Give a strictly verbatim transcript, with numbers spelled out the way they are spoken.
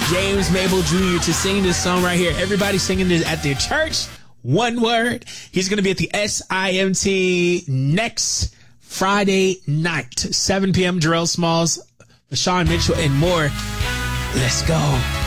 James Mabel Junior to sing this song right here. Everybody singing this at their church. One word. He's going to be at the S I M T next Friday night, seven p.m. Jarrell Smalls, Sean Mitchell, and more. Let's go.